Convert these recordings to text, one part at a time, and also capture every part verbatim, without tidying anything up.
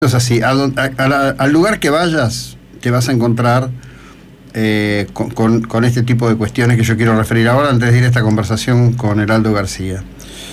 Es así, a, a, a la, al lugar que vayas te vas a encontrar eh, con, con, con este tipo de cuestiones que yo quiero referir ahora antes de ir a esta conversación con Heraldo García.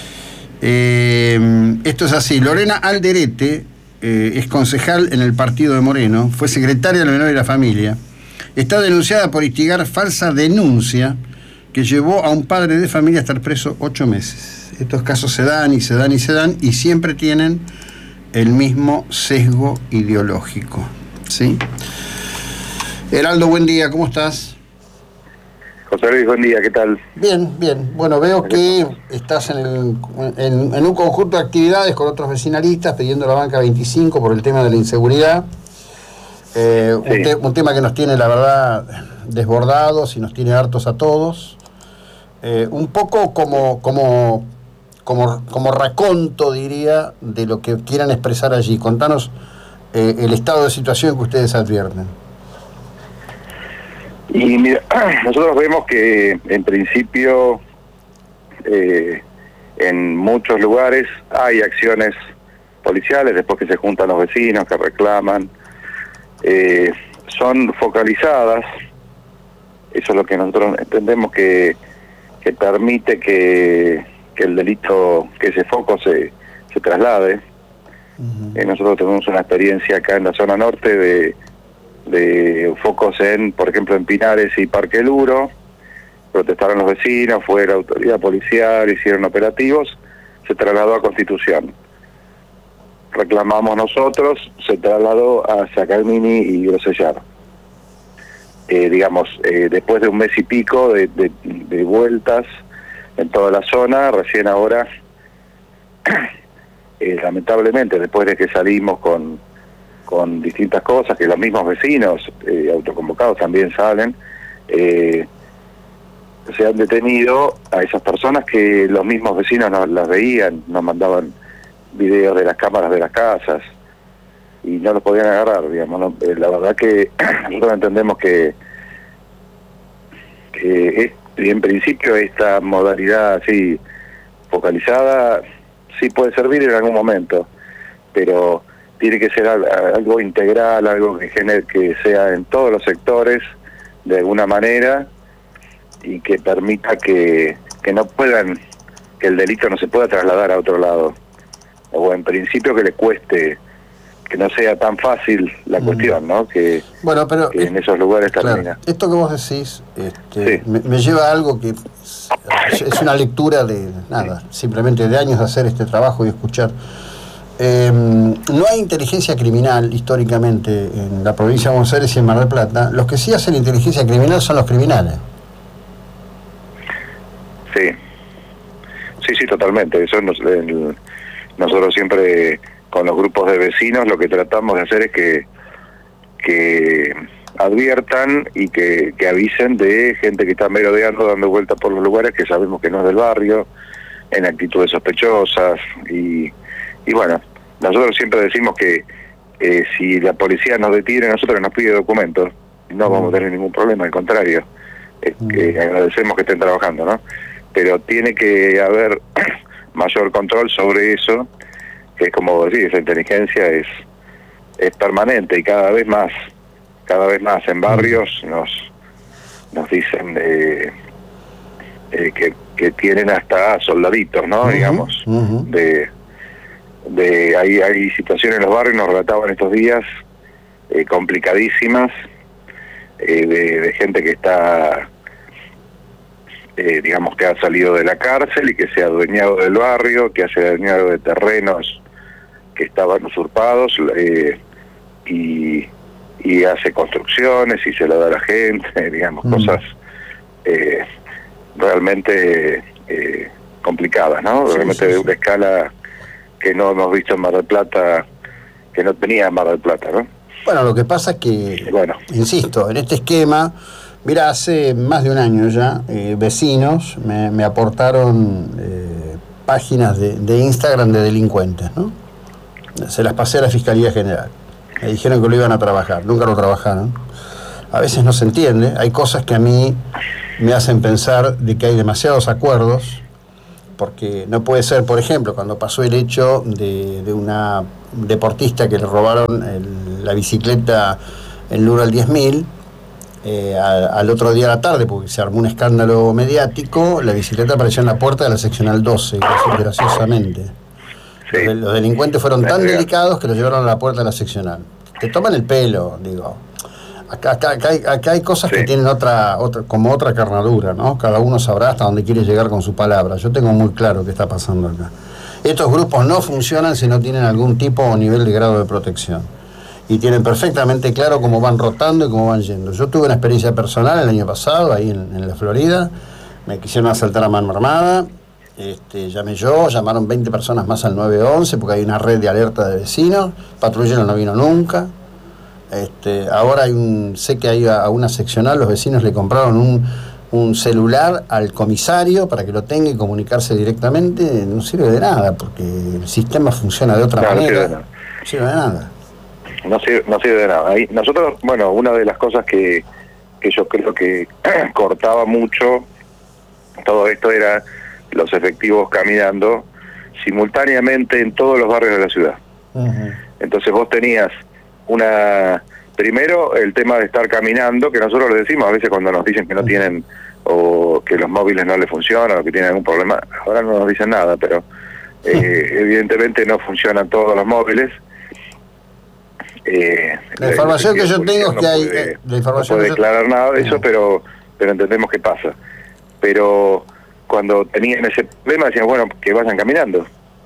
Eh, esto es así, Lorena Alderete eh, es concejal en el partido de Moreno, fue secretaria de la Menor y la Familia, está denunciada por instigar falsa denuncia que llevó a un padre de familia a estar preso ocho meses. Estos casos se dan y se dan y se dan y siempre tienen el mismo sesgo ideológico, ¿sí? Heraldo, buen día, ¿cómo estás? José Luis, buen día, ¿qué tal? Bien, bien. Bueno, veo que estás en, el, en, en un conjunto de actividades con otros vecinalistas pidiendo la banca veinticinco por el tema de la inseguridad. Eh, sí. un, te, un tema que nos tiene, la verdad, desbordados y nos tiene hartos a todos. Eh, un poco como... como Como, como raconto, diría, de lo que quieran expresar allí. Contanos eh, el estado de situación que ustedes advierten. Y mira, nosotros vemos que en principio eh, en muchos lugares hay acciones policiales después que se juntan los vecinos que reclaman, eh, son focalizadas. Eso es lo que nosotros entendemos que, que permite que que el delito, que ese foco se, se traslade. Uh-huh. Eh, nosotros tenemos una experiencia acá en la zona norte de, de focos en, por ejemplo, en Pinares y Parque Luro. Protestaron los vecinos, fue la autoridad policial, hicieron operativos, se trasladó a Constitución. Reclamamos nosotros, se trasladó a Sacalmini y Grosellar. Eh, digamos, eh, después de un mes y pico de, de, de vueltas en toda la zona, recién ahora, eh, lamentablemente, después de que salimos con, con distintas cosas, que los mismos vecinos eh, autoconvocados también salen, eh, se han detenido a esas personas que los mismos vecinos nos las veían, nos mandaban videos de las cámaras de las casas, y no los podían agarrar, digamos, ¿no? Eh, la verdad que nosotros entendemos que, que es, y en principio esta modalidad así focalizada sí puede servir en algún momento, pero tiene que ser algo integral, algo que genere, que sea en todos los sectores de alguna manera y que permita que, que no puedan, que el delito no se pueda trasladar a otro lado, o en principio que le cueste, que no sea tan fácil la cuestión, ¿no? Que, bueno, pero que en esos lugares claro, termina. Esto que vos decís este, sí. me, me lleva a algo que es, es una lectura de nada, sí. simplemente de años de hacer este trabajo y escuchar. Eh, no hay inteligencia criminal históricamente en la provincia de Buenos Aires y en Mar del Plata. Los que sí hacen inteligencia criminal son los criminales. Sí, sí, sí, totalmente. Eso nos, el, nosotros siempre con los grupos de vecinos lo que tratamos de hacer es que que adviertan y que, que avisen de gente que está merodeando, dando vueltas por los lugares que sabemos que no es del barrio, en actitudes sospechosas, y, y bueno, nosotros siempre decimos que eh, si la policía nos detiene, nosotros nos pide documentos, no vamos a tener ningún problema, al contrario, es que agradecemos que estén trabajando, ¿no? Pero tiene que haber mayor control sobre eso, que es como decir, esa inteligencia es es permanente y cada vez más, cada vez más en barrios nos nos dicen eh, eh, que, que tienen hasta soldaditos, ¿no? Uh-huh, digamos, uh-huh. de de hay, hay situaciones en los barrios, nos relataban estos días, eh, complicadísimas, eh, de, de gente que está, eh, digamos, que ha salido de la cárcel y que se ha adueñado del barrio, que se ha adueñado de terrenos que estaban usurpados, eh, y, y hace construcciones y se lo da a la gente, digamos, mm. cosas eh, realmente eh, complicadas, ¿no? Sí, realmente sí, de una sí. escala que no hemos visto en Mar del Plata, que no tenía en Mar del Plata, ¿no? Bueno, lo que pasa es que, bueno, insisto, en este esquema, mira, hace más de un año ya, eh, vecinos me, me aportaron eh, páginas de, de Instagram de delincuentes, ¿no? Se las pasé a la Fiscalía General. Me dijeron que lo iban a trabajar, nunca lo trabajaron. A veces no se entiende, hay cosas que a mí me hacen pensar de que hay demasiados acuerdos porque no puede ser, por ejemplo, cuando pasó el hecho de, de una deportista que le robaron el, la bicicleta en Lural diez mil, eh, al, al otro día a la tarde, porque se armó un escándalo mediático, la bicicleta apareció en la puerta de la seccional doce, graciosamente. Sí. Los, los delincuentes fueron tan delicados que lo llevaron a la puerta de la seccional. Te toman el pelo, digo. Acá, acá, acá, hay, acá hay cosas sí. que tienen otra, otra, como otra carnadura, ¿no? Cada uno sabrá hasta dónde quiere llegar con su palabra. Yo tengo muy claro qué está pasando acá. Estos grupos no funcionan si no tienen algún tipo o nivel de grado de protección. Y tienen perfectamente claro cómo van rotando y cómo van yendo. Yo tuve una experiencia personal el año pasado, ahí en, en la Florida. Me quisieron asaltar a mano armada. Este, llamé yo, llamaron veinte personas más al nueve once porque hay una red de alerta de vecinos. Patrullero no vino nunca. Este, ahora hay un, sé que hay a, a una seccional, los vecinos le compraron un, un celular al comisario para que lo tenga y comunicarse directamente. No sirve de nada porque el sistema funciona de otra no, manera. No sirve de nada. No sirve, no sirve de nada. Ahí, nosotros, bueno, una de las cosas que, que yo creo que cortaba mucho todo esto era los efectivos caminando simultáneamente en todos los barrios de la ciudad. Uh-huh. Entonces vos tenías una, primero el tema de estar caminando, que nosotros le decimos a veces cuando nos dicen que no tienen, o que los móviles no les funcionan, o que tienen algún problema, ahora no nos dicen nada, pero eh, evidentemente no funcionan todos los móviles. Eh, la información que yo tengo es que hay... Puede, la información no puede declarar yo... nada de eso, pero, pero entendemos qué pasa. Pero cuando tenían ese problema decían, bueno, que vayan caminando.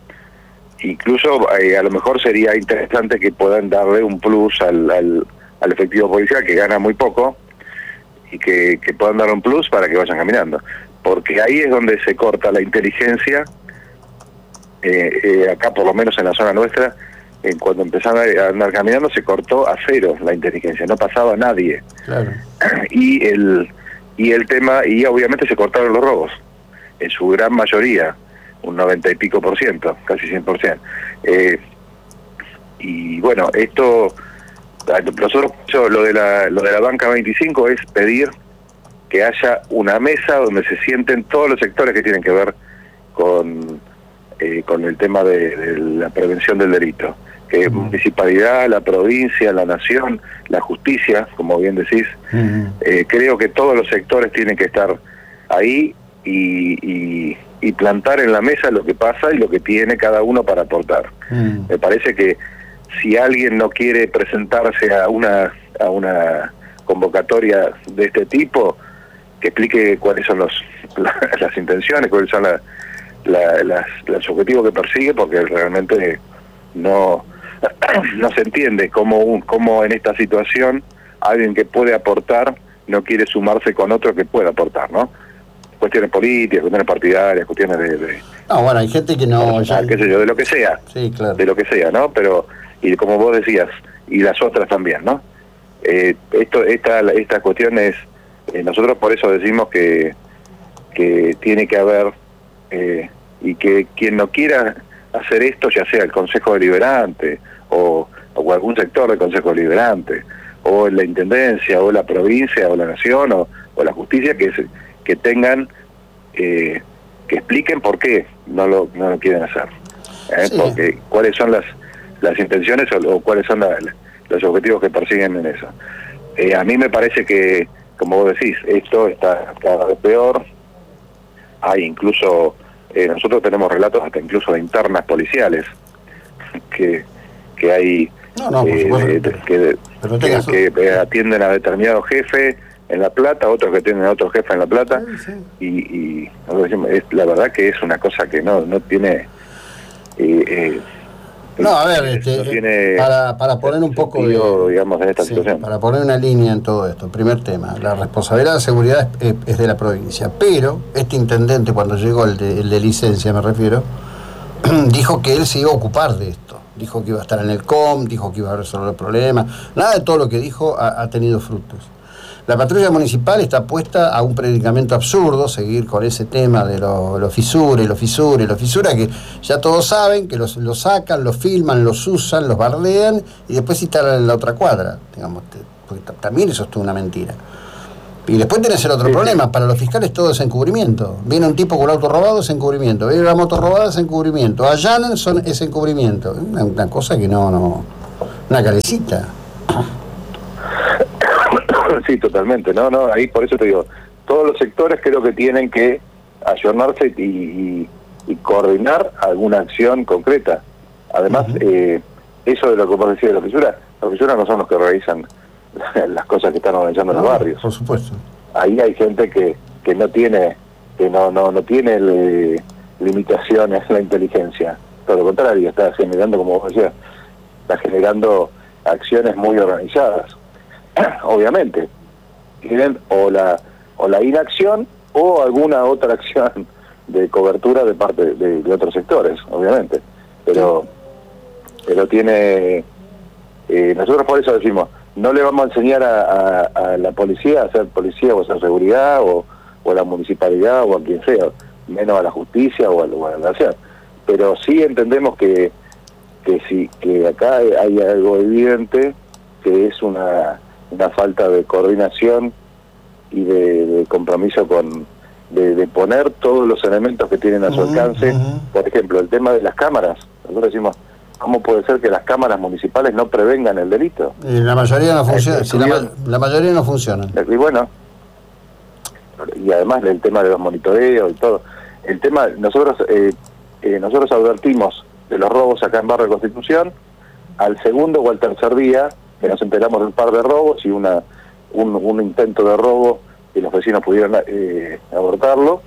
Incluso eh, a lo mejor sería interesante que puedan darle un plus al, al, al efectivo policial que gana muy poco y que, que puedan darle un plus para que vayan caminando, porque ahí es donde se corta la inteligencia. eh, eh, acá por lo menos en la zona nuestra, eh, cuando empezaron a andar caminando se cortó a cero la inteligencia, no pasaba nadie. Claro. y el y el tema y obviamente se cortaron los robos en su gran mayoría, un noventa y pico por ciento, casi cien por ciento. Eh, y bueno, esto, nosotros, lo de la lo de la banca veinticinco es pedir que haya una mesa donde se sienten todos los sectores que tienen que ver con, eh, con el tema de, de la prevención del delito. Que uh-huh. municipalidad, la provincia, la nación, la justicia, como bien decís, uh-huh. eh, creo que todos los sectores tienen que estar ahí y... y y plantar en la mesa lo que pasa y lo que tiene cada uno para aportar. Mm. Me parece que si alguien no quiere presentarse a una a una convocatoria de este tipo, que explique cuáles son los la, las intenciones, cuáles son la, la, las, los objetivos que persigue, porque realmente no no se entiende cómo, un, cómo en esta situación alguien que puede aportar no quiere sumarse con otro que pueda aportar, ¿no? Cuestiones políticas, cuestiones partidarias, cuestiones de... de no, bueno, hay gente que no... O sea, ya... qué sé yo, de lo que sea. Sí, claro. De lo que sea, ¿no? Pero, y como vos decías, y las otras también, ¿no? Eh, esto, esta, esta cuestión es... Eh, nosotros por eso decimos que, que tiene que haber... Eh, y que quien no quiera hacer esto, ya sea el Consejo Deliberante, o, o algún sector del Consejo Deliberante, o la Intendencia, o la provincia, o la Nación, o, o la Justicia, que es... que tengan, eh, que expliquen por qué no lo, no lo quieren hacer. ¿eh? Sí. Porque cuáles son las las intenciones o, o cuáles son la, la, los objetivos que persiguen en eso. Eh, a mí me parece que, como vos decís, esto está cada vez peor. Hay incluso, eh, nosotros tenemos relatos hasta incluso de internas policiales, que, que hay no, no, eh, de, de, que, pero que, que atienden a determinados jefes en La Plata, otros que tienen a otros jefes en La Plata, sí, sí. y, y es, la verdad que es una cosa que no no tiene... Eh, eh, no, a ver, este, no tiene para, para poner un poco sentido, de... digamos, en esta sí, situación. Para poner una línea en todo esto, primer tema, la responsabilidad de seguridad es, es de la provincia, pero este intendente, cuando llegó, el de, el de licencia me refiero, dijo que él se iba a ocupar de esto, dijo que iba a estar en el C O M, dijo que iba a resolver el problema, nada de todo lo que dijo ha, ha tenido frutos. La patrulla municipal está puesta a un predicamento absurdo, seguir con ese tema de los lo fisura y los fisura y los fisura, que ya todos saben que los, los sacan, los filman, los usan, los bardean y después instalan en la otra cuadra, digamos, porque también eso es toda una mentira. Y después tenés el otro sí, problema, sí. Para los fiscales todo es encubrimiento. Viene un tipo con un auto robado, es encubrimiento. Viene una moto robada, es encubrimiento. Allanan, son, es encubrimiento. Una, una cosa que no, no... Una calecita. Sí, totalmente. No, no, ahí por eso te digo, todos los sectores creo que tienen que ayornarse y, y, y coordinar alguna acción concreta. Además, uh-huh. eh, eso de lo que vos decías de la fisura, los fisuras no son los que realizan las cosas que están organizando no, en los barrios. Por supuesto. Ahí hay gente que, que no tiene que no no no tiene le, limitaciones la inteligencia. Todo lo contrario, está generando, como vos decías, está generando acciones muy organizadas. Obviamente, tienen o la o la inacción o alguna otra acción de cobertura de parte de, de otros sectores, obviamente. Pero pero tiene eh, nosotros por eso decimos, no le vamos a enseñar a, a, a la policía a ser policía o a hacer seguridad o, o a la municipalidad o a quien sea, menos a la justicia o a, o a la nación. Pero sí entendemos que que sí que acá hay algo evidente, que es una una falta de coordinación y de, de compromiso con de, de poner todos los elementos que tienen a su uh-huh, alcance. Uh-huh. Por ejemplo, el tema de las cámaras. Nosotros decimos, ¿cómo puede ser que las cámaras municipales no prevengan el delito? Y la mayoría no funciona. Si la, la mayoría no funcionan. Y bueno, y además el tema de los monitoreos y todo. El tema, nosotros eh, eh, nosotros advertimos de los robos acá en Barrio Constitución, al segundo o al tercer día que nos enteramos de un par de robos y una un, un intento de robo y los vecinos pudieron eh, abortarlo,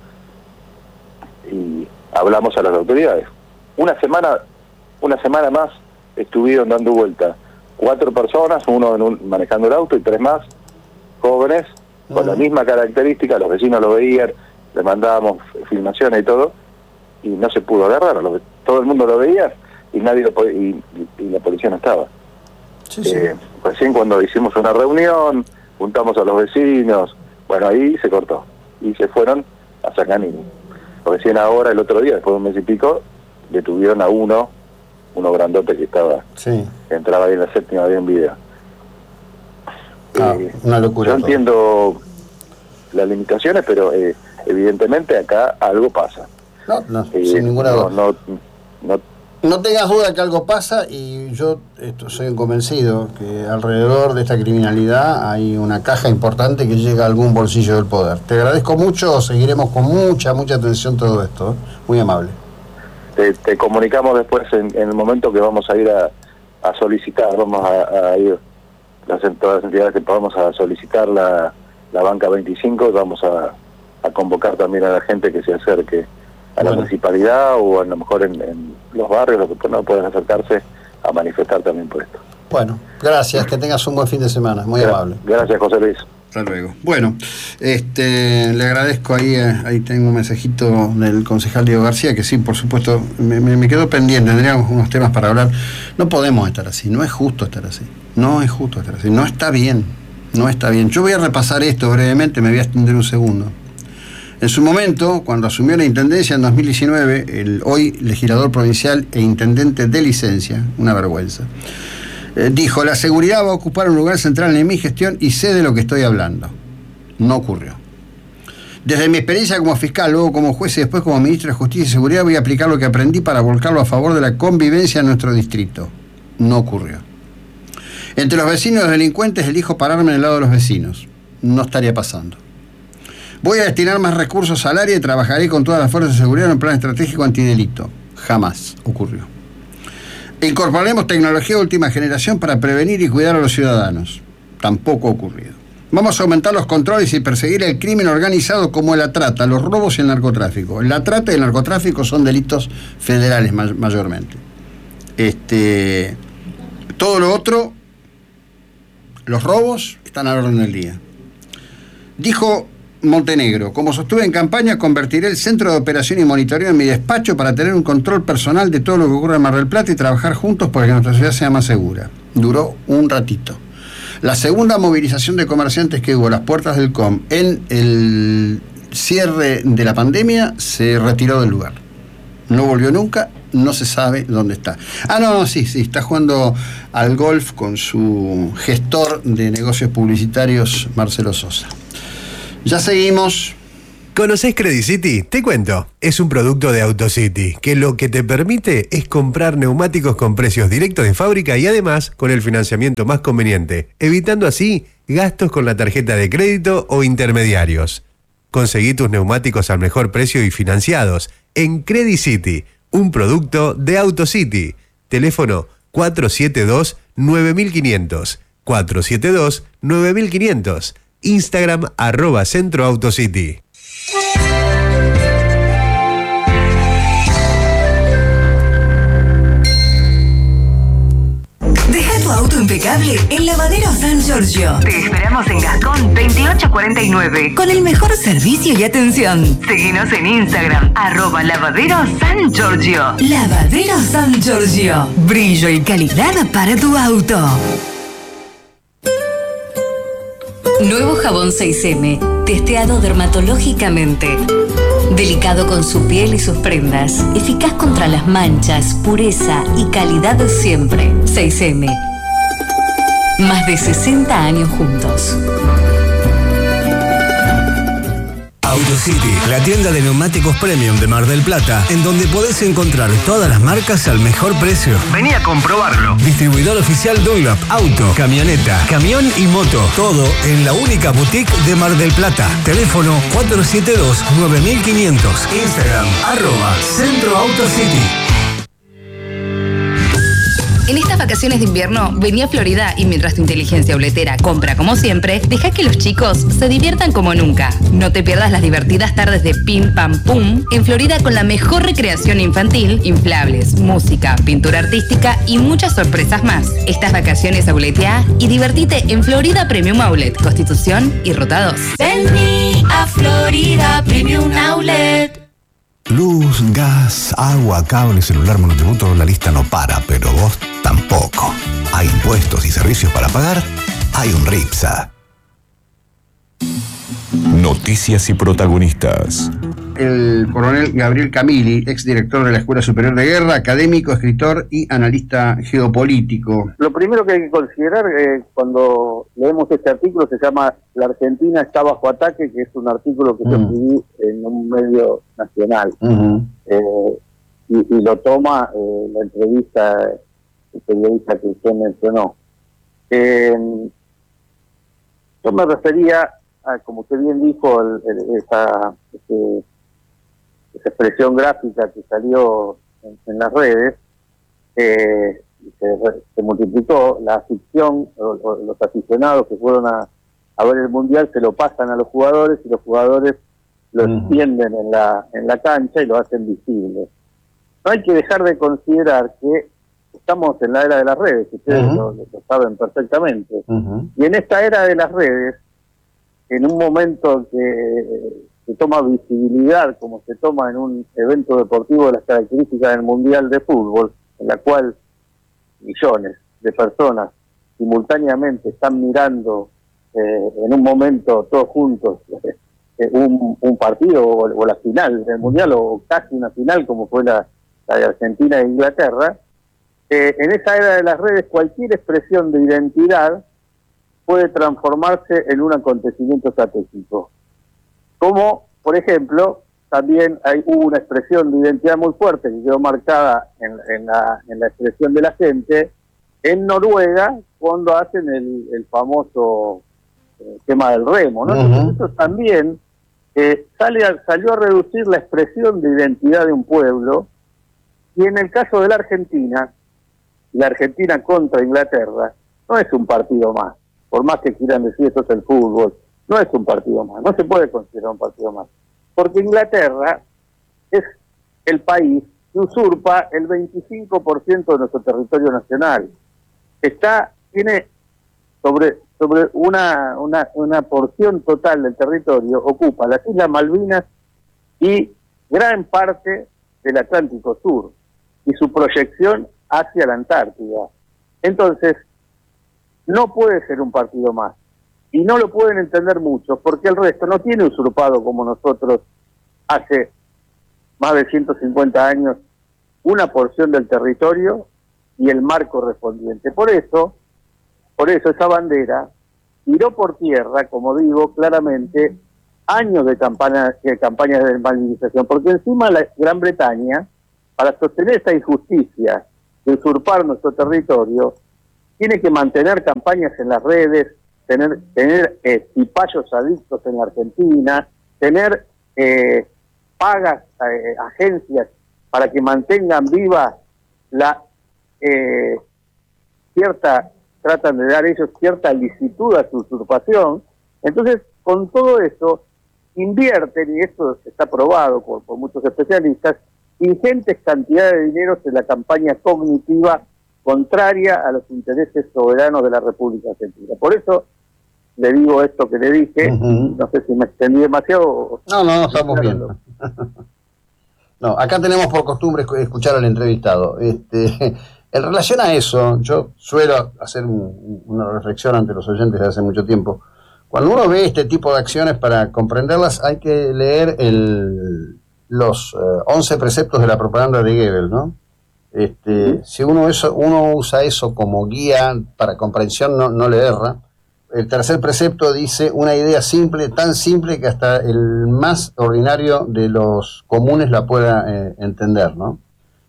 y hablamos a las autoridades. Una semana una semana más estuvieron dando vuelta cuatro personas, uno en un, manejando el auto y tres más jóvenes con uh-huh. la misma característica. Los vecinos lo veían, le mandábamos filmaciones y todo, y no se pudo agarrar. Lo, todo el mundo lo veía y nadie lo podía, y, y, y la policía no estaba. Sí, sí. Eh, recién cuando hicimos una reunión, juntamos a los vecinos, bueno, ahí se cortó y se fueron a Sacanini. Recién ahora, el otro día, después de un mes y pico, detuvieron a uno, uno grandote que estaba, sí. que entraba ahí en la séptima, había un video. Ah, eh, una locura. Yo entiendo las limitaciones, pero eh, evidentemente acá algo pasa. No, no, eh, sin ninguna duda. No, no, no, No tengas duda que algo pasa, y yo esto, soy convencido que alrededor de esta criminalidad hay una caja importante que llega a algún bolsillo del poder. Te agradezco mucho, seguiremos con mucha, mucha atención todo esto. ¿eh? Muy amable. Te, te comunicamos después en, en el momento que vamos a ir a, a solicitar, vamos a, a ir, las, todas las entidades que vamos a solicitar la, la banca veinticinco, vamos a, a convocar también a la gente que se acerque a la bueno. municipalidad o a lo mejor en, en los barrios, los que no pueden acercarse a manifestar también por esto. Bueno, gracias, que tengas un buen fin de semana, muy gracias, amable. Gracias, José Luis. Hasta luego. Bueno, este, le agradezco ahí, ahí tengo un mensajito del concejal Diego García, que sí, por supuesto, me, me, me quedó pendiente, tendríamos unos temas para hablar. No podemos estar así, no es justo estar así, no es justo estar así, no está bien, no está bien. Yo voy a repasar esto brevemente, me voy a extender un segundo. En su momento, cuando asumió la intendencia en dos mil diecinueve, el hoy legislador provincial e intendente de licencia, una vergüenza, eh, dijo: la seguridad va a ocupar un lugar central en mi gestión y sé de lo que estoy hablando. No ocurrió. Desde mi experiencia como fiscal, luego como juez y después como ministro de Justicia y Seguridad, voy a aplicar lo que aprendí para volcarlo a favor de la convivencia en nuestro distrito. No ocurrió. Entre los vecinos y los delincuentes elijo pararme en el lado de los vecinos. No estaría pasando. Voy a destinar más recursos al área y trabajaré con todas las fuerzas de seguridad en un plan estratégico antidelito. Jamás ocurrió. Incorporaremos tecnología de última generación para prevenir y cuidar a los ciudadanos. Tampoco ha ocurrido. Vamos a aumentar los controles y perseguir el crimen organizado como la trata, los robos y el narcotráfico. La trata y el narcotráfico son delitos federales may- mayormente. Este, todo lo otro, los robos, están a la orden del día. Dijo Montenegro: como sostuve en campaña, convertiré el centro de operación y monitoreo en mi despacho para tener un control personal de todo lo que ocurre en Mar del Plata y trabajar juntos para que nuestra ciudad sea más segura. Duró un ratito. La segunda movilización de comerciantes que hubo a las puertas del C O M en el cierre de la pandemia se retiró del lugar. No volvió nunca, no se sabe dónde está. Ah, no, no, sí, sí, está jugando al golf con su gestor de negocios publicitarios, Marcelo Sosa. Ya seguimos. ¿Conocés Credit City? Te cuento. Es un producto de AutoCity que lo que te permite es comprar neumáticos con precios directos de fábrica y además con el financiamiento más conveniente, evitando así gastos con la tarjeta de crédito o intermediarios. Conseguí tus neumáticos al mejor precio y financiados en Credit City, un producto de AutoCity. Teléfono cuatro siete dos nueve cinco cero cero, cuatro siete dos nueve cinco cero cero. Instagram arroba Centro AutoCity. Deja tu auto impecable en Lavadero San Giorgio. Te esperamos en Gascón veintiocho cuarenta y nueve con el mejor servicio y atención. Seguinos en Instagram, arroba Lavadero San Giorgio. Lavadero San Giorgio. Brillo y calidad para tu auto. Nuevo jabón seis eme, testeado dermatológicamente. Delicado con su piel y sus prendas. Eficaz contra las manchas, pureza y calidad siempre. seis eme. Más de sesenta años juntos. AutoCity, la tienda de neumáticos premium de Mar del Plata, en donde podés encontrar todas las marcas al mejor precio. Vení a comprobarlo. Distribuidor oficial Dunlop, auto, camioneta, camión y moto. Todo en la única boutique de Mar del Plata. Teléfono cuatro siete dos nueve cinco cero cero. Instagram, arroba Centro AutoCity. En estas vacaciones de invierno, vení a Florida y mientras tu inteligencia boletera compra como siempre, deja que los chicos se diviertan como nunca. No te pierdas las divertidas tardes de Pim Pam Pum en Florida con la mejor recreación infantil, inflables, música, pintura artística y muchas sorpresas más. Estas vacaciones aboletea y divertite en Florida Premium Outlet, Constitución y Ruta dos. Vení a Florida Premium Outlet. Luz, gas, agua, cable, celular, monotributo, la lista no para, pero vos tampoco. Hay impuestos y servicios para pagar, hay un RIPSA. Noticias y protagonistas. El coronel Gabriel Camili, exdirector de la Escuela Superior de Guerra, académico, escritor y analista geopolítico. Lo primero que hay que considerar eh, cuando leemos este artículo se llama La Argentina está bajo ataque, que es un artículo que mm. yo escribí en un medio nacional. Uh-huh. eh, y, y lo toma eh, la entrevista el periodista que usted mencionó. Eh, yo me refería a, como usted bien dijo, el, el, esa, ese, esa expresión gráfica que salió en, en las redes, eh, se, se multiplicó, la afición, o, o, los aficionados que fueron a, a ver el Mundial se lo pasan a los jugadores y los jugadores lo uh-huh. extienden en la, en la cancha y lo hacen visible. No hay que dejar de considerar que estamos en la era de las redes, ustedes uh-huh. lo, lo saben perfectamente, uh-huh. y en esta era de las redes, en un momento que se toma visibilidad como se toma en un evento deportivo de las características del Mundial de Fútbol, en la cual millones de personas simultáneamente están mirando eh, en un momento todos juntos eh, un, un partido o, o la final del Mundial o casi una final como fue la, la de Argentina e Inglaterra, eh, en esa era de las redes cualquier expresión de identidad puede transformarse en un acontecimiento estratégico. Como, por ejemplo, también hay, hubo una expresión de identidad muy fuerte que quedó marcada en, en, la, en la expresión de la gente en Noruega cuando hacen el, el famoso eh, tema del remo, ¿no? Uh-huh. Entonces eso también eh, sale a, salió a reducir la expresión de identidad de un pueblo, y en el caso de la Argentina, la Argentina contra Inglaterra, no es un partido más. Por más que quieran decir esto es el fútbol, no es un partido más, no se puede considerar un partido más. Porque Inglaterra es el país que usurpa el veinticinco por ciento de nuestro territorio nacional. Está, tiene sobre sobre una, una, una porción total del territorio, ocupa las Islas Malvinas y gran parte del Atlántico Sur, y su proyección hacia la Antártida. Entonces, no puede ser un partido más. Y no lo pueden entender muchos, porque el resto no tiene usurpado como nosotros hace más de ciento cincuenta años una porción del territorio y el mar correspondiente. Por eso, por eso esa bandera tiró por tierra, como digo, claramente años de, campana, de campañas de desmalvinización, porque encima la Gran Bretaña, para sostener esta injusticia de usurpar nuestro territorio, tiene que mantener campañas en las redes, tener tener eh, cipayos adictos en la Argentina, tener eh, pagas eh, agencias para que mantengan viva la eh, cierta, tratan de dar ellos cierta licitud a su usurpación. Entonces, con todo eso, invierten, y esto está probado por, por muchos especialistas, ingentes cantidades de dinero en la campaña cognitiva contraria a los intereses soberanos de la República Argentina. Por eso le digo esto que le dije, uh-huh. No sé si me extendí demasiado. No, no, no, estamos bien. No, acá tenemos por costumbre escuchar al entrevistado. Este, en relación a eso, yo suelo hacer un, una reflexión ante los oyentes de hace mucho tiempo. Cuando uno ve este tipo de acciones, para comprenderlas hay que leer el, los uh, once preceptos de la propaganda de Goebbels, ¿no? Este, si uno, eso, uno usa eso como guía para comprensión, no, no le erra. El tercer precepto dice una idea simple, tan simple que hasta el más ordinario de los comunes la pueda eh, entender, ¿no?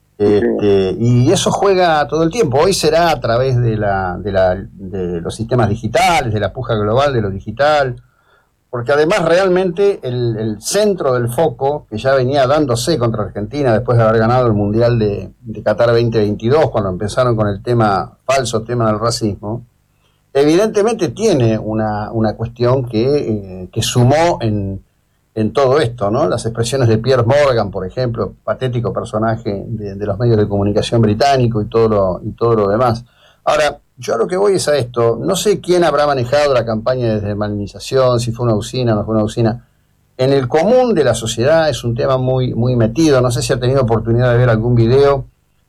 Este, y eso juega todo el tiempo. Hoy será a través de, la, de, la, de los sistemas digitales, de la puja global de lo digital, porque además realmente el, el centro del foco, que ya venía dándose contra Argentina después de haber ganado el Mundial de, de Qatar veinte veintidós, cuando empezaron con el tema falso, tema del racismo, evidentemente tiene una, una cuestión que, eh, que sumó en, en todo esto, ¿no? Las expresiones de Piers Morgan, por ejemplo, patético personaje de, de los medios de comunicación británico y todo lo, y todo lo demás. Ahora, yo a lo que voy es a esto. No sé quién habrá manejado la campaña de desmalinización, si fue una usina o no fue una usina. En el común de la sociedad es un tema muy, muy metido. No sé si ha tenido oportunidad de ver algún video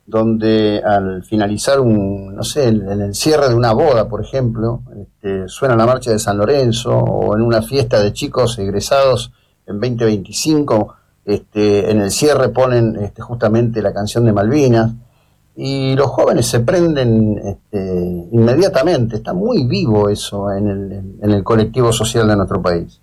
donde al finalizar un, no sé, en el cierre de una boda, por ejemplo, este, suena la marcha de San Lorenzo, o en una fiesta de chicos egresados en veinte veinticinco, este, en el cierre ponen este, justamente la canción de Malvinas, y los jóvenes se prenden este, inmediatamente. Está muy vivo eso en el, en el colectivo social de nuestro país.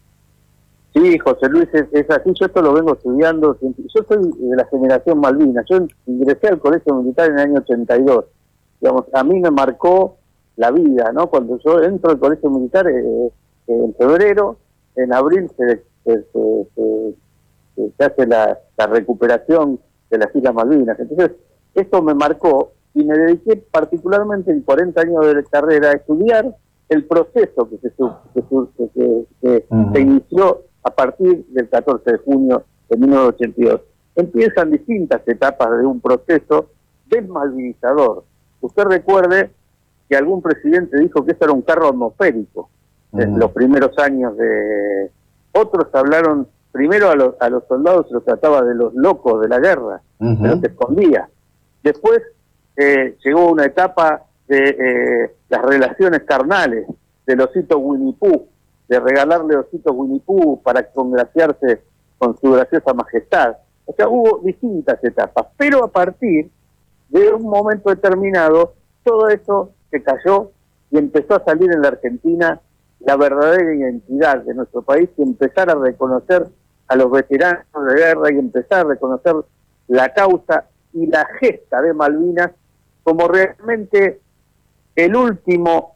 Sí, José Luis, es, es así. Yo esto lo vengo estudiando. Yo soy de la generación Malvinas. Yo ingresé al colegio militar en el año ochenta y dos. Digamos, a mí me marcó la vida, ¿no? Cuando yo entro al colegio militar eh, en febrero, en abril se, se, se, se, se hace la, la recuperación de las Islas Malvinas. Entonces, esto me marcó y me dediqué particularmente en cuarenta años de carrera a estudiar el proceso que se, que, que, que, que uh-huh. se inició a partir del catorce de junio de mil novecientos ochenta y dos. Empiezan distintas etapas de un proceso desmalvinizador. Usted recuerde que algún presidente dijo que esto era un carro atmosférico uh-huh. en los primeros años de... Otros hablaron, primero a los, a los soldados se los trataba de los locos de la guerra, uh-huh. pero se escondía. Después eh, llegó una etapa de eh, las relaciones carnales, del osito Winnie Pooh, de regalarle ositos Winnie Pooh para congraciarse con su graciosa majestad. O sea, hubo distintas etapas, pero a partir de un momento determinado, todo eso se cayó y empezó a salir en la Argentina la verdadera identidad de nuestro país, y empezar a reconocer a los veteranos de guerra y empezar a reconocer la causa y la gesta de Malvinas como realmente el último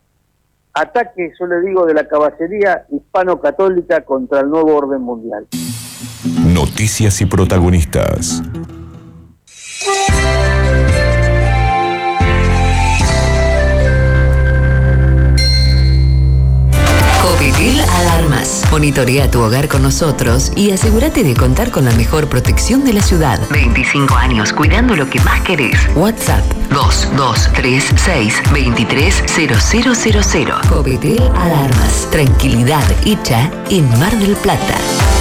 ataque, yo le digo, de la caballería hispano-católica contra el nuevo orden mundial. Noticias y protagonistas. Copetel Alarmas. Monitorea tu hogar con nosotros y asegúrate de contar con la mejor protección de la ciudad. veinticinco años cuidando lo que más querés. WhatsApp dos dos tres seis dos tres cero cero cero cero. Copetel Alarmas. Tranquilidad hecha en Mar del Plata.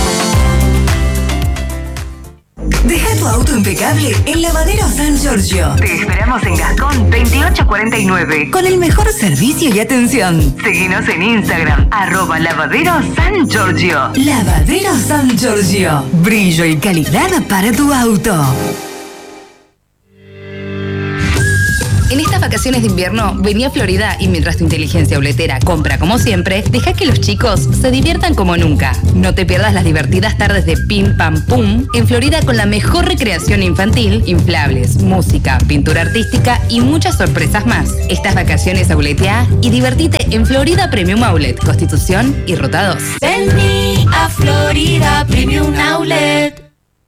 Deja tu auto impecable en Lavadero San Giorgio. Te esperamos en Gascón veintiocho cuarenta y nueve. Con el mejor servicio y atención. Seguinos en Instagram, arroba Lavadero San Giorgio. Lavadero San Giorgio. Brillo y calidad para tu auto. En esta vacaciones de invierno, vení a Florida y mientras tu inteligencia obletera compra como siempre, deja que los chicos se diviertan como nunca. No te pierdas las divertidas tardes de Pim Pam Pum en Florida con la mejor recreación infantil, inflables, música, pintura artística y muchas sorpresas más. Estas vacaciones auletea y divertite en Florida Premium Outlet, Constitución y Ruta dos. Vení a Florida Premium Outlet.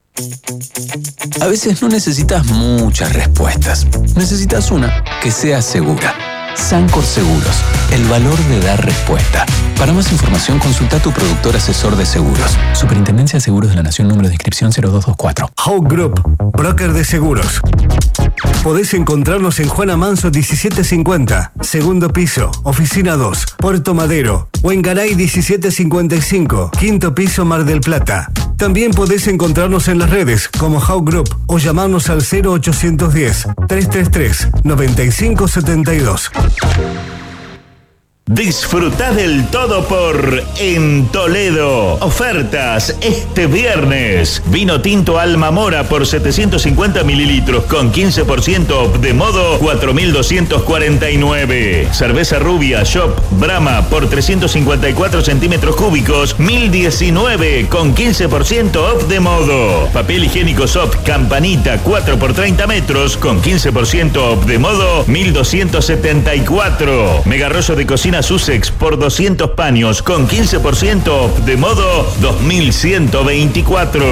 A veces no necesitas muchas respuestas. Necesitas una que sea segura. Sancor Seguros, el valor de dar respuesta. Para más información, consulta a tu productor asesor de seguros. Superintendencia de Seguros de la Nación, número de inscripción cero dos dos cuatro. Hawk Group, broker de seguros. Podés encontrarnos en Juana Manso diecisiete cincuenta, segundo piso, oficina dos, Puerto Madero, o en Garay diecisiete cincuenta y cinco, quinto piso, Mar del Plata. También podés encontrarnos en las redes como Hawk Group o llamarnos al cero ochocientos diez, trescientos treinta y tres, noventa y cinco setenta y dos. Disfruta del todo por En Toledo. Ofertas este viernes. Vino tinto Alma Mora por setecientos cincuenta mililitros con quince por ciento off de modo cuatro mil doscientos cuarenta y nueve. Cerveza rubia Shop Brahma por trescientos cincuenta y cuatro centímetros cúbicos mil diecinueve con quince por ciento off de modo. Papel higiénico Soft Campanita cuatro por treinta metros con quince por ciento off de modo mil doscientos setenta y cuatro. Mega rollo de cocina Sussex por doscientos paños con quince por ciento off de modo dos mil ciento veinticuatro.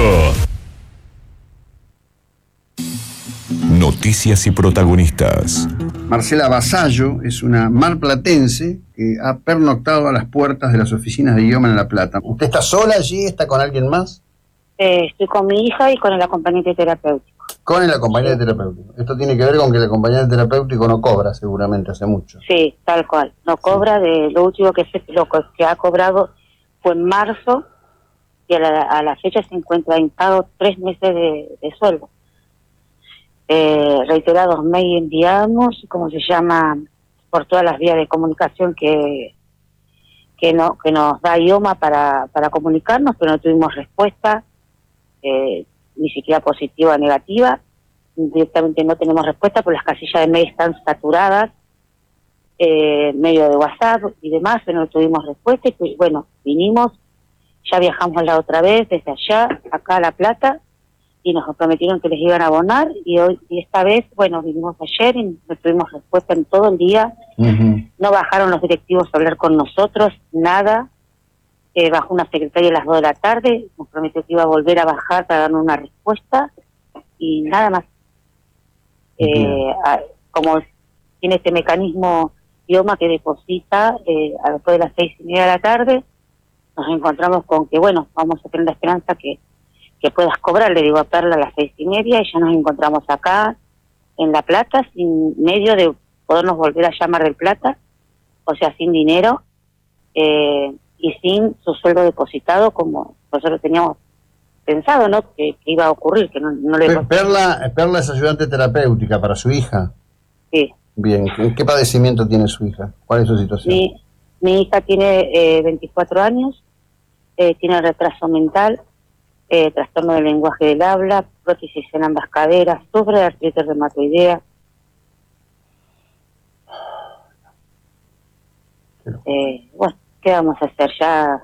Noticias y protagonistas. Marcela Vasallo es una marplatense que ha pernoctado a las puertas de las oficinas de idioma en La Plata. ¿Usted está sola allí? ¿Está con alguien más? Eh, estoy con mi hija y con el acompañante terapéutico. Con el acompañante terapéutico. Esto tiene que ver con que el acompañante terapéutico no cobra seguramente hace mucho. Sí, tal cual. No cobra. De lo último que se, lo que ha cobrado fue en marzo y a la, a la fecha se encuentra en pago tres meses de, de sueldo. Eh, reiterados mail enviamos, como se llama, por todas las vías de comunicación que que no que nos da idioma para para comunicarnos, pero no tuvimos respuesta. Eh, ni siquiera positiva o negativa, directamente no tenemos respuesta, porque las casillas de mail están saturadas, eh, medio de WhatsApp y demás, pero no tuvimos respuesta, y pues, bueno, vinimos, ya viajamos la otra vez desde allá, acá a La Plata, y nos prometieron que les iban a abonar, y hoy y esta vez, bueno, vinimos ayer y no tuvimos respuesta en todo el día, uh-huh. No bajaron los directivos a hablar con nosotros, nada. Eh, bajó una secretaria a las dos de la tarde, nos prometió que iba a volver a bajar para darnos una respuesta y nada más. Eh, a, como tiene este mecanismo idioma que deposita eh, a después de las seis y media de la tarde, nos encontramos con que, bueno, vamos a tener la esperanza que, que puedas cobrar, le digo a Perla a las seis y media, y ya nos encontramos acá en La Plata sin medio de podernos volver allá a Mar del Plata, o sea, sin dinero, eh, y sin su sueldo depositado como nosotros teníamos pensado, ¿no? Que, que iba a ocurrir, que no, no le... Perla, Perla es ayudante terapéutica para su hija. Sí. Bien, ¿qué, qué padecimiento tiene su hija? ¿Cuál es su situación? Mi, mi hija tiene eh, veinticuatro años, eh, tiene retraso mental, eh, trastorno del lenguaje del habla, prótesis en ambas caderas, sufre de artritis reumatoidea. Eh, bueno, ¿qué vamos a hacer? Ya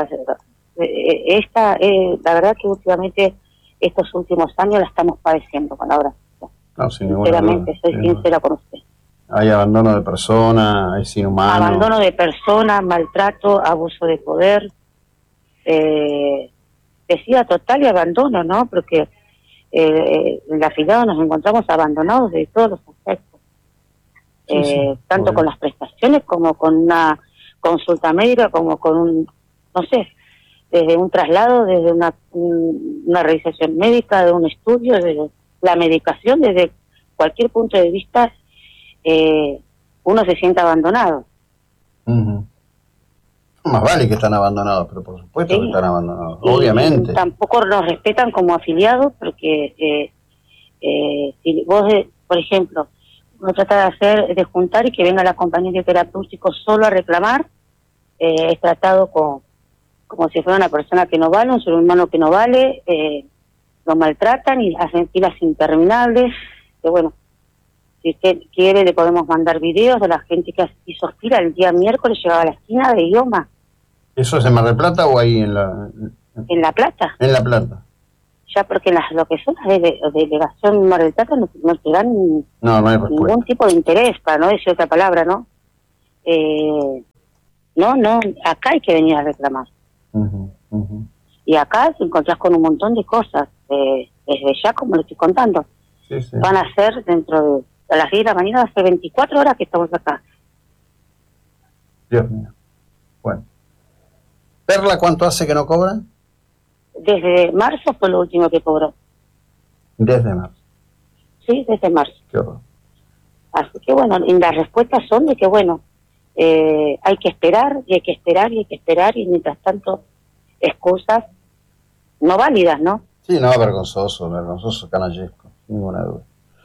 esta, eh, la verdad que últimamente estos últimos años la estamos padeciendo con la oración. No, sinceramente, soy sí, sincera con usted. Hay abandono de persona, es inhumano. Abandono de persona, maltrato, abuso de poder, eh, decía total y abandono, ¿no? Porque eh, en la afiliado nos encontramos abandonados de todos los aspectos, sí, eh, sí, tanto bueno. Con las prestaciones como con una consulta médica, como con un, no sé, desde un traslado, desde una, una realización médica, de un estudio, desde la medicación, desde cualquier punto de vista, eh, uno se siente abandonado. Uh-huh. Más vale que están abandonados, pero por supuesto sí. que están abandonados, y, obviamente. Y tampoco nos respetan como afiliados, porque eh, eh, si vos, eh, por ejemplo, uno trata de hacer, de juntar y que venga el acompañante terapéutico solo a reclamar, eh, es tratado con, como si fuera una persona que no vale, un ser humano que no vale, eh, lo maltratan y hacen filas interminables, que bueno, Si usted quiere, le podemos mandar videos de la gente que hizo fila el día miércoles, llegaba a la esquina de Ioma. ¿Eso es en Mar del Plata o ahí en la...? En La Plata. En La Plata. Ya porque las, lo que son las de, de delegación Mar del Plata no, no te dan no, no hay ningún tipo de interés, para no decir otra palabra, ¿no? Eh, no, no, acá hay que venir a reclamar. Uh-huh, uh-huh. Y acá te encontrás con un montón de cosas, eh, desde ya, como le estoy contando. Sí, sí. Van a ser dentro de a las diez de la mañana, hace veinticuatro horas que estamos acá. Dios mío. Bueno. ¿Perla cuánto hace que no cobran? Desde marzo fue lo último que cobró. Desde marzo. Sí, desde marzo. Qué horror. Así que bueno, y las respuestas son de que bueno, eh, hay que esperar, y hay que esperar, y hay que esperar, y mientras tanto, excusas no válidas, ¿no? Sí, no, vergonzoso, vergonzoso, canallesco, sin ninguna duda.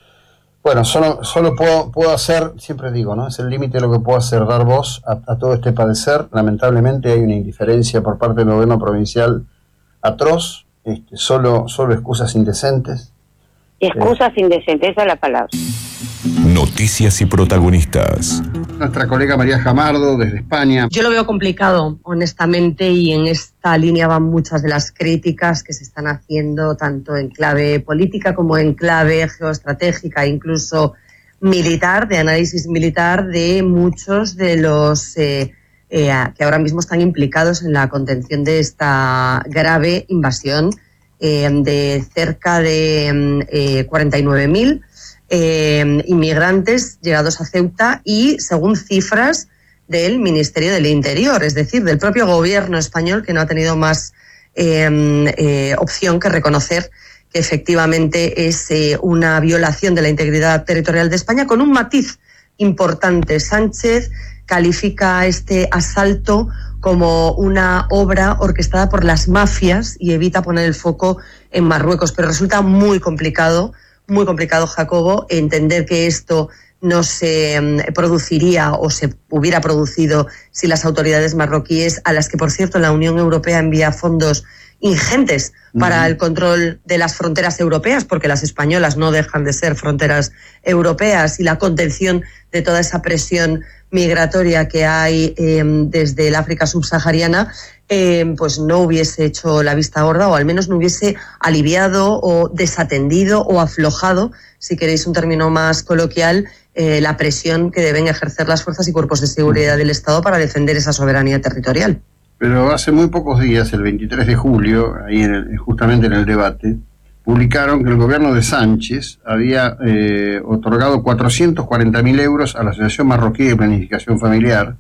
Bueno, solo solo puedo puedo hacer, siempre digo, ¿no? Es el límite de lo que puedo hacer, dar voz a, a todo este padecer. Lamentablemente hay una indiferencia por parte del gobierno provincial atroz, este, solo solo excusas indecentes. Excusas eh. indecentes, esa es la palabra. Noticias y protagonistas. Nuestra colega María Jamardo, desde España. Yo lo veo complicado, honestamente, y en esta línea van muchas de las críticas que se están haciendo, tanto en clave política como en clave geoestratégica, incluso militar, de análisis militar, de muchos de los eh, eh, que ahora mismo están implicados en la contención de esta grave invasión eh, de cerca de eh, cuarenta y nueve mil Eh, inmigrantes llegados a Ceuta y según cifras del Ministerio del Interior, es decir, del propio gobierno español, que no ha tenido más eh, eh, opción que reconocer que efectivamente es eh, una violación de la integridad territorial de España, con un matiz importante. Sánchez califica este asalto como una obra orquestada por las mafias y evita poner el foco en Marruecos, pero resulta muy complicado Muy complicado, Jacobo, entender que esto no se um, produciría o se hubiera producido si las autoridades marroquíes, a las que, por cierto, la Unión Europea envía fondos ingentes para uh-huh. el control de las fronteras europeas, porque las españolas no dejan de ser fronteras europeas, y la contención de toda esa presión migratoria que hay eh, desde el África subsahariana, eh, pues no hubiese hecho la vista gorda, o al menos no hubiese aliviado o desatendido o aflojado, si queréis un término más coloquial, eh, la presión que deben ejercer las fuerzas y cuerpos de seguridad del Estado para defender esa soberanía territorial. Pero hace muy pocos días, el veintitrés de julio, ahí en el, justamente en el debate, publicaron que el gobierno de Sánchez había eh, otorgado cuatrocientos cuarenta mil euros a la Asociación Marroquí de Planificación Familiar,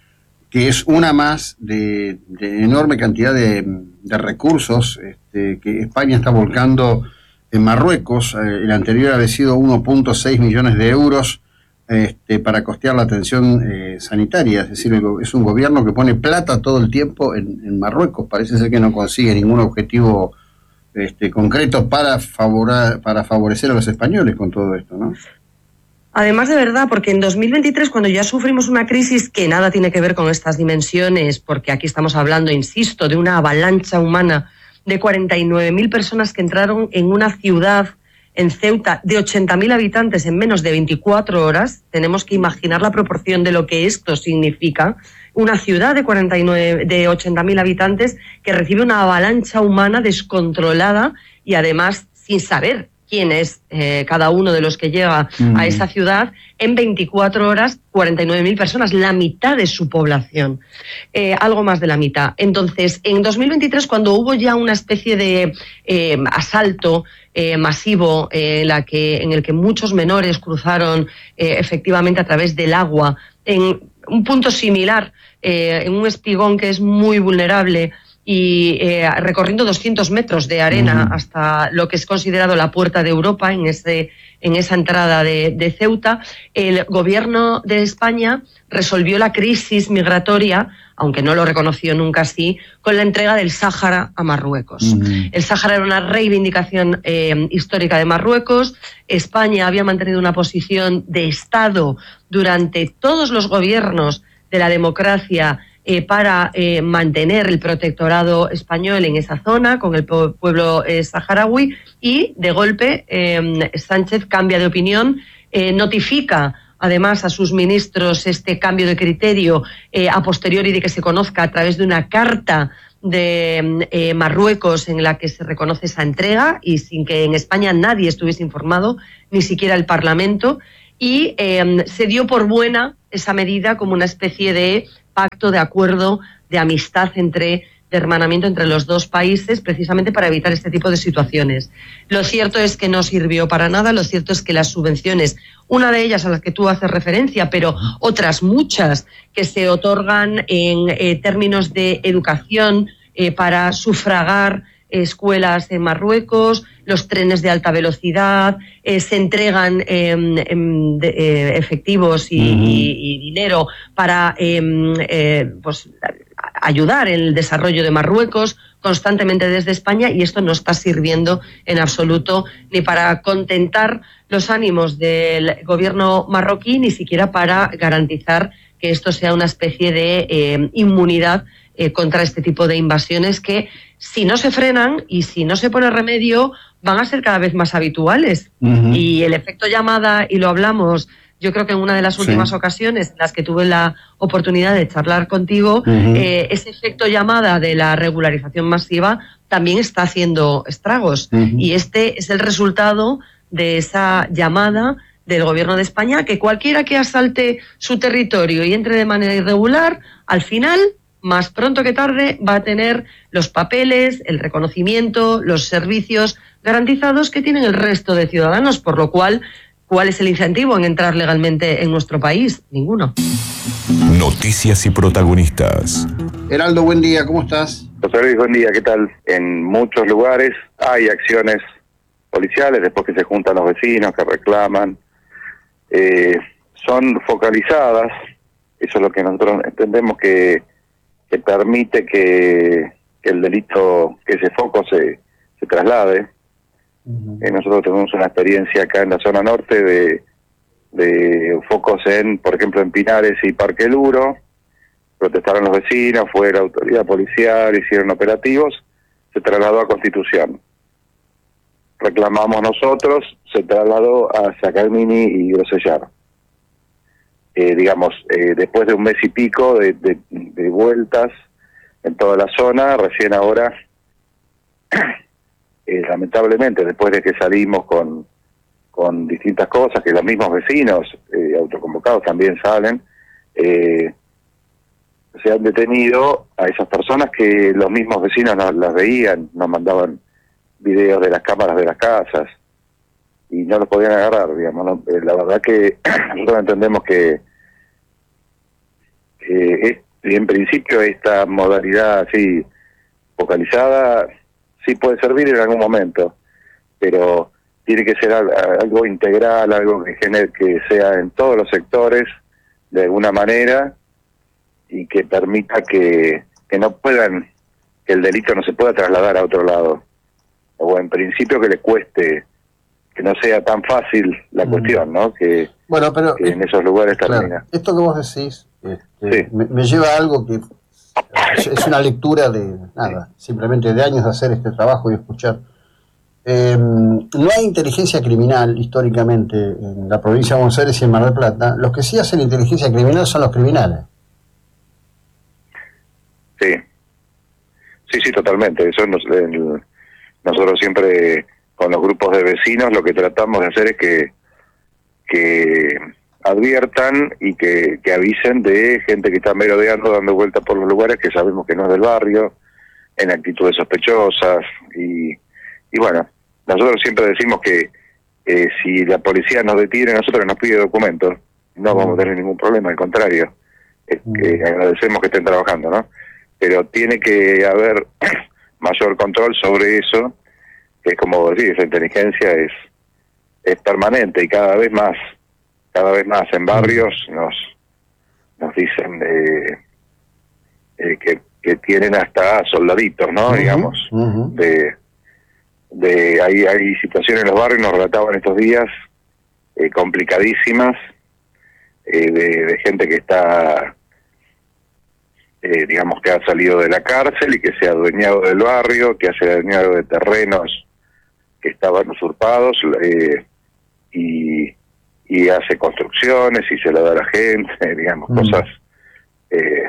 que es una más de, de enorme cantidad de, de recursos este, que España está volcando en Marruecos. Eh, el anterior había sido uno punto seis millones de euros este, para costear la atención eh, sanitaria. Es decir, es un gobierno que pone plata todo el tiempo en, en Marruecos. Parece ser que no consigue ningún objetivo este, concreto para, favorar, para favorecer a los españoles con todo esto, ¿no? Además, de verdad, porque en dos mil veintitrés, cuando ya sufrimos una crisis que nada tiene que ver con estas dimensiones, porque aquí estamos hablando, insisto, de una avalancha humana de cuarenta y nueve mil personas que entraron en una ciudad, en Ceuta, de ochenta mil habitantes en menos de veinticuatro horas, tenemos que imaginar la proporción de lo que esto significa. Una ciudad de cuarenta y nueve, de ochenta mil habitantes que recibe una avalancha humana descontrolada y además sin saber quién es eh, cada uno de los que llega mm. a esa ciudad. En veinticuatro horas, cuarenta y nueve mil personas, la mitad de su población, eh, algo más de la mitad. Entonces, en dos mil veintitrés, cuando hubo ya una especie de eh, asalto eh, masivo eh, en, la que, en el que muchos menores cruzaron eh, efectivamente a través del agua, en un punto similar, eh, en un espigón que es muy vulnerable, y eh, recorriendo doscientos metros de arena uh-huh. hasta lo que es considerado la puerta de Europa, en ese en esa entrada de, de Ceuta, el gobierno de España resolvió la crisis migratoria, aunque no lo reconoció nunca así, con la entrega del Sáhara a Marruecos. Uh-huh. El Sáhara era una reivindicación eh, histórica de Marruecos. España había mantenido una posición de Estado durante todos los gobiernos de la democracia Eh, para eh, mantener el protectorado español en esa zona con el po- pueblo eh, saharaui, y de golpe eh, Sánchez cambia de opinión eh, notifica además a sus ministros este cambio de criterio eh, a posteriori de que se conozca a través de una carta de eh, Marruecos en la que se reconoce esa entrega y sin que en España nadie estuviese informado, ni siquiera el Parlamento, y eh, se dio por buena esa medida como una especie de pacto, de acuerdo, de amistad entre de hermanamiento entre los dos países, precisamente para evitar este tipo de situaciones. Lo cierto es que no sirvió para nada, lo cierto es que las subvenciones, una de ellas a las que tú haces referencia, pero otras muchas que se otorgan en eh, términos de educación eh, para sufragar escuelas en Marruecos, los trenes de alta velocidad, eh, se entregan eh, eh, de, eh, efectivos y, uh-huh. y, y dinero para eh, eh, pues, ayudar en el desarrollo de Marruecos constantemente desde España, y esto no está sirviendo en absoluto ni para contentar los ánimos del gobierno marroquí, ni siquiera para garantizar que esto sea una especie de eh, inmunidad eh, contra este tipo de invasiones que, si no se frenan y si no se pone remedio, van a ser cada vez más habituales. Uh-huh. Y el efecto llamada, y lo hablamos, yo creo que en una de las últimas sí. ocasiones en las que tuve la oportunidad de charlar contigo, uh-huh. eh, ese efecto llamada de la regularización masiva también está haciendo estragos. Uh-huh. Y este es el resultado de esa llamada del Gobierno de España, que cualquiera que asalte su territorio y entre de manera irregular, al final, más pronto que tarde, va a tener los papeles, el reconocimiento, los servicios garantizados que tienen el resto de ciudadanos, por lo cual, ¿cuál es el incentivo en entrar legalmente en nuestro país? Ninguno. Noticias y protagonistas. Heraldo, buen día, ¿cómo estás? José Luis, buen día, ¿qué tal? En muchos lugares hay acciones policiales, después que se juntan los vecinos, que reclaman. Eh, son focalizadas, eso es lo que nosotros entendemos que, que permite que, que el delito, que ese foco se, se traslade. Uh-huh. Eh, nosotros tenemos una experiencia acá en la zona norte de, de focos en, por ejemplo, en Pinares y Parque Luro. Protestaron los vecinos, fue la autoridad policial, hicieron operativos, se trasladó a Constitución. Reclamamos nosotros, se trasladó a Sacalmini y Grosellar. Eh, digamos, eh, después de un mes y pico de, de, de vueltas en toda la zona, recién ahora, eh, lamentablemente, después de que salimos con, con distintas cosas, que los mismos vecinos eh, autoconvocados también salen, eh, se han detenido a esas personas que los mismos vecinos nos, las veían, nos mandaban videos de las cámaras de las casas y no los podían agarrar, digamos, ¿no? Eh, la verdad que nosotros entendemos que, que es, en principio esta modalidad así focalizada sí puede servir en algún momento, pero tiene que ser algo integral, algo que genere, que sea en todos los sectores de alguna manera y que permita que, que no puedan, que el delito no se pueda trasladar a otro lado, o en principio que le cueste, que no sea tan fácil la mm. cuestión, ¿no? Que, bueno, pero que en esos lugares claro, termina. Esto que vos decís este, sí. me, me lleva a algo que es, es una lectura de nada, sí. simplemente de años de hacer este trabajo y escuchar. Eh, no hay inteligencia criminal históricamente en la provincia de Buenos Aires y en Mar del Plata. Los que sí hacen inteligencia criminal son los criminales. Sí, sí, sí, totalmente. Eso nos, el, nosotros siempre con los grupos de vecinos lo que tratamos de hacer es que que adviertan y que, que avisen de gente que está merodeando, dando vueltas por los lugares que sabemos que no es del barrio, en actitudes sospechosas y, y bueno, nosotros siempre decimos que eh, si la policía nos detiene, nosotros nos pide documentos, no vamos a tener ningún problema, al contrario, es que agradecemos que estén trabajando, ¿no? Pero tiene que haber mayor control sobre eso, que es como decir, esa inteligencia es es permanente y cada vez más, cada vez más en barrios nos nos dicen eh, eh, que, que tienen hasta soldaditos, ¿no? Uh-huh, digamos, uh-huh. de de hay hay situaciones en los barrios, nos relataban estos días eh, complicadísimas eh, de, de gente que está Eh, digamos que ha salido de la cárcel y que se ha adueñado del barrio, que se ha adueñado de terrenos que estaban usurpados eh, y, y hace construcciones y se la da a la gente, digamos, mm. cosas eh,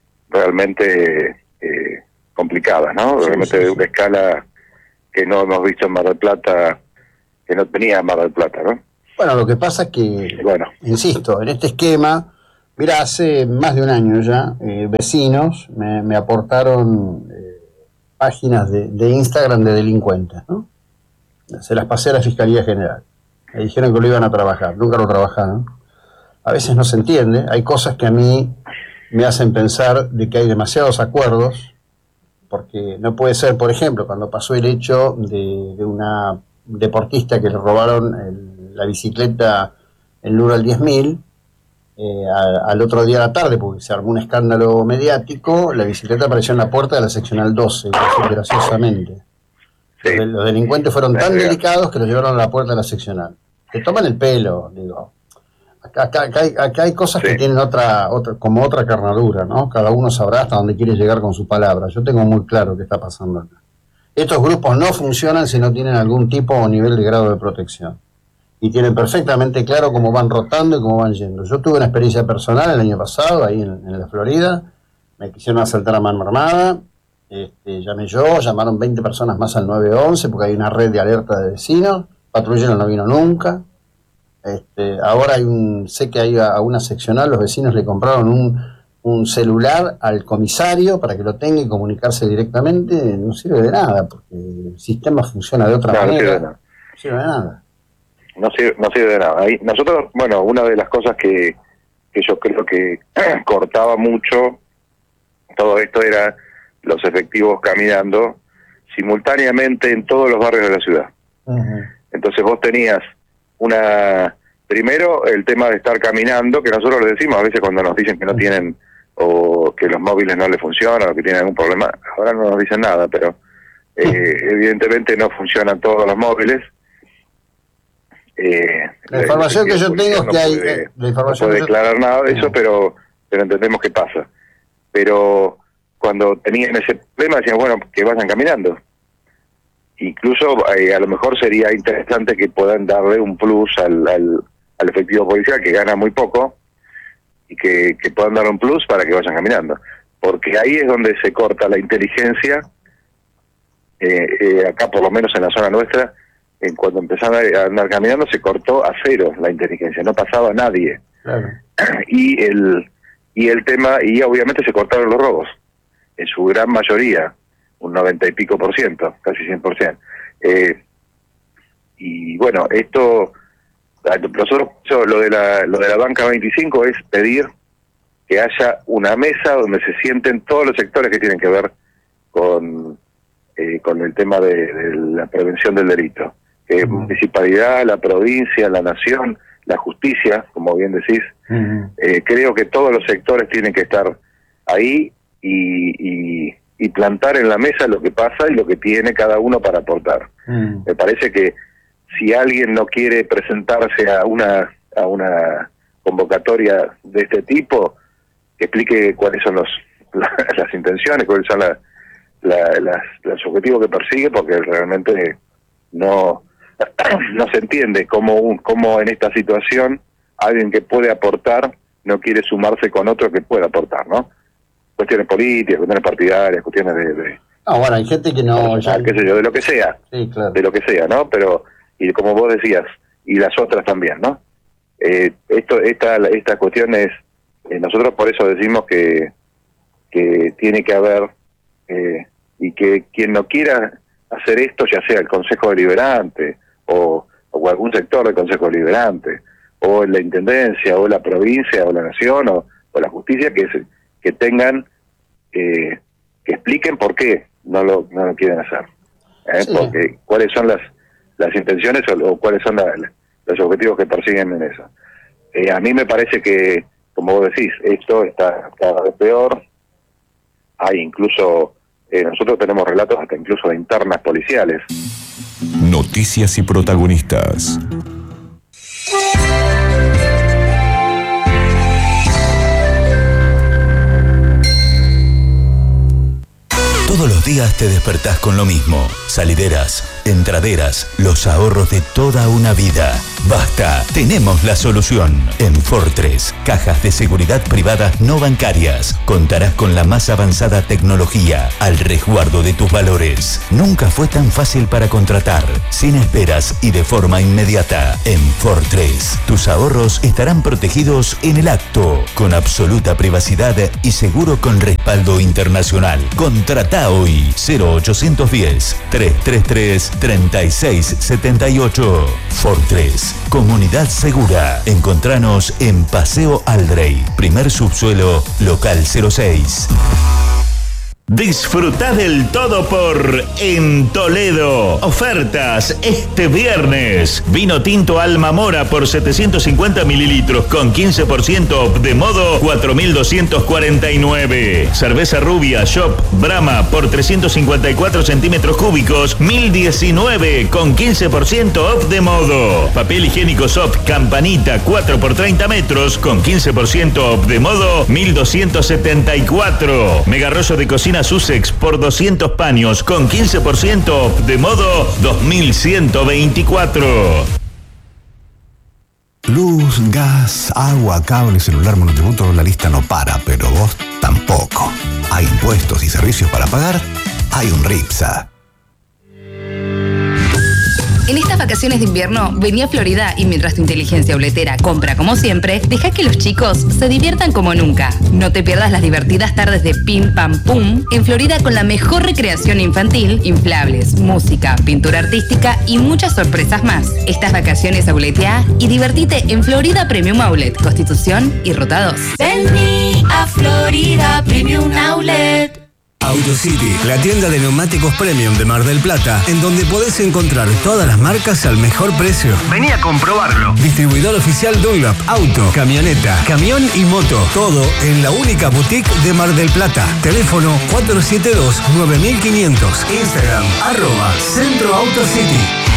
realmente eh, complicadas, ¿no? Sí, realmente sí, de una sí. escala que no hemos visto en Mar del Plata, que no tenía Mar del Plata, ¿no? Bueno, lo que pasa es que, bueno, insisto, en este esquema, mira, hace más de un año ya, eh, vecinos me, me aportaron eh, páginas de, de Instagram de delincuentes, ¿no? Se las pasé a la Fiscalía General. Me dijeron que lo iban a trabajar, nunca lo trabajaron. A veces no se entiende, hay cosas que a mí me hacen pensar de que hay demasiados acuerdos, porque no puede ser, por ejemplo, cuando pasó el hecho de, de una deportista que le robaron el, la bicicleta en Lural diez mil, eh, a, al otro día de la tarde, porque se armó un escándalo mediático, la bicicleta apareció en la puerta de la seccional doce, graciosamente. Sí. Los, los delincuentes fueron tan sí. delicados que lo llevaron a la puerta de la seccional. Te toman el pelo, digo. Acá, acá, acá, hay, acá hay cosas sí. que tienen otra, otra, como otra carnadura, ¿no? Cada uno sabrá hasta dónde quiere llegar con su palabra. Yo tengo muy claro qué está pasando acá. Estos grupos no funcionan si no tienen algún tipo o nivel de grado de protección. Y tienen perfectamente claro cómo van rotando y cómo van yendo. Yo tuve una experiencia personal el año pasado, ahí en, en la Florida. Me quisieron asaltar a mano armada. Este, llamé yo, llamaron veinte personas más al nueve once porque hay una red de alerta de vecinos. Patrullero no vino nunca. Este, ahora hay un, sé que hay a, a una seccional, los vecinos le compraron un, un celular al comisario para que lo tenga y comunicarse directamente. No sirve de nada, porque el sistema funciona de otra no, manera. No sirve de nada. No sirve de nada. No sirve, no sirve de nada. Ahí, nosotros, bueno, una de las cosas que, que yo creo que cortaba mucho todo esto era los efectivos caminando simultáneamente en todos los barrios de la ciudad. Uh-huh. Entonces vos tenías una, primero el tema de estar caminando, que nosotros le decimos a veces cuando nos dicen que no tienen, o que los móviles no les funcionan, o que tienen algún problema, ahora no nos dicen nada, pero eh, evidentemente no funcionan todos los móviles. Eh, la información que yo tengo es que hay... Puede, eh, la información no puede declarar yo... nada de eso, pero, pero entendemos qué pasa. Pero cuando tenían ese problema decían, bueno, que vayan caminando. Incluso eh, a lo mejor sería interesante que puedan darle un plus al, al, al efectivo policial, que gana muy poco, y que, que puedan darle un plus para que vayan caminando. Porque ahí es donde se corta la inteligencia, eh, eh, acá por lo menos en la zona nuestra, en cuando empezaron a andar caminando se cortó a cero la inteligencia, no pasaba nadie. Claro. Y el, y el tema, y obviamente se cortaron los robos, en su gran mayoría, un noventa y pico por ciento, casi cien por ciento. Eh, y bueno, esto, nosotros, lo de la lo de la banca veinticinco es pedir que haya una mesa donde se sienten todos los sectores que tienen que ver con eh, con el tema de, de la prevención del delito. Eh, uh-huh. Municipalidad, la provincia, la nación, la justicia, como bien decís. Uh-huh. Eh, creo que todos los sectores tienen que estar ahí y, y y plantar en la mesa lo que pasa y lo que tiene cada uno para aportar. Mm. Me parece que si alguien no quiere presentarse a una a una convocatoria de este tipo, que explique cuáles son los la, las intenciones, cuáles son la, la, las, los objetivos que persigue, porque realmente no no se entiende cómo, un, cómo en esta situación alguien que puede aportar no quiere sumarse con otro que pueda aportar, ¿no? Cuestiones políticas, cuestiones partidarias, cuestiones de... de ah, bueno, hay gente que no... Ya... qué sé yo, de lo que sea, sí, claro. de lo que sea, ¿no? Pero, y como vos decías, y las otras también, ¿no? Eh, esto, esta, esta cuestión es... Eh, nosotros por eso decimos que, que tiene que haber, eh, y que quien no quiera hacer esto, ya sea el Consejo Deliberante, o, o algún sector del Consejo Deliberante, o la Intendencia, o la provincia, o la Nación, o, o la Justicia, que es... que tengan, eh, que expliquen por qué no lo, no lo quieren hacer. ¿eh? Sí. Porque cuáles son las las intenciones o, o cuáles son la, la, los objetivos que persiguen en eso. Eh, a mí me parece que, como vos decís, esto está cada vez peor. Hay incluso, eh, nosotros tenemos relatos hasta incluso de internas policiales. Noticias y protagonistas. Todos los días te despertás con lo mismo. Salideras, Entraderas, los ahorros de toda una vida. Basta, tenemos la solución. En Fortress, cajas de seguridad privadas no bancarias. Contarás con la más avanzada tecnología al resguardo de tus valores. Nunca fue tan fácil para contratar, sin esperas y de forma inmediata. En Fortress, tus ahorros estarán protegidos en el acto, con absoluta privacidad y seguro con respaldo internacional. Contratá hoy cero ochocientos diez, trescientos treinta y tres, treinta y seis setenta y ocho. Fortress, comunidad segura. Encontranos en Paseo Aldrey, primer subsuelo, local cero seis. Disfruta del todo por En Toledo. Ofertas este viernes. Vino tinto Alma Mora por setecientos cincuenta mililitros con quince por ciento off de modo cuatro mil doscientos cuarenta y nueve. Cerveza rubia Shop Brahma por trescientos cincuenta y cuatro centímetros cúbicos mil diecinueve con quince por ciento off de modo. Papel higiénico Soft Campanita cuatro por treinta metros con quince por ciento off de modo mil doscientos setenta y cuatro. Mega rollo de cocina Sussex por doscientos paños con quince por ciento off de modo dos mil ciento veinticuatro. Luz, gas, agua, cable, celular, monotributo, la lista no para, pero vos tampoco. Hay impuestos y servicios para pagar, hay un RIPSA. En estas vacaciones de invierno, vení a Florida y mientras tu inteligencia obletera compra como siempre, deja que los chicos se diviertan como nunca. No te pierdas las divertidas tardes de Pim Pam Pum en Florida con la mejor recreación infantil, inflables, música, pintura artística y muchas sorpresas más. Estas vacaciones obletea y divertite en Florida Premium Outlet, Constitución y Ruta dos. Vení a Florida Premium Outlet. AutoCity, la tienda de neumáticos premium de Mar del Plata, en donde podés encontrar todas las marcas al mejor precio. Vení a comprobarlo. Distribuidor oficial Dunlop, auto, camioneta, camión y moto. Todo en la única boutique de Mar del Plata. Teléfono cuatro siete dos, nueve mil quinientos. Instagram, arroba Centro AutoCity.